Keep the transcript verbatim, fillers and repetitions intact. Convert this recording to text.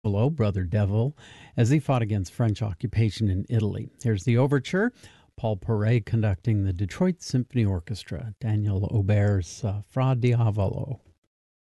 Hello, Brother Devil, as he fought against French occupation in Italy. Here's the overture. Paul Paret conducting the Detroit Symphony Orchestra, Daniel Auber's uh, Fra Diavolo.